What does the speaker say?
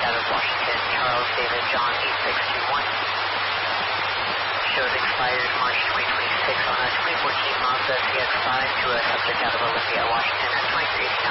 subject out of Washington, Charles David John 8621. Shows expired March 2026 on a 2014 Mazda CX-5 to a subject out of Olympia, Washington at 2389.